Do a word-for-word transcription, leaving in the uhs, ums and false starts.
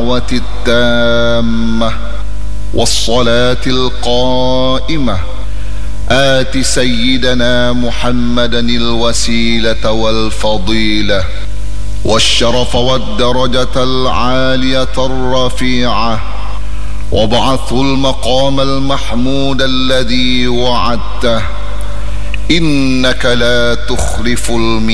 الدعوة التامة والصلاة القائمة آت سيدنا محمدا الوسيلة والفضيلة والشرف والدرجة العالية الرفيعة، وابعثه المقام المحمود الذي وعدته، إنك لا تخلف الميعاد.